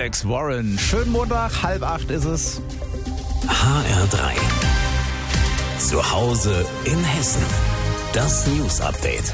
Alex Warren. Schönen Montag, 7:30 ist es. HR3. Zu Hause in Hessen. Das News Update.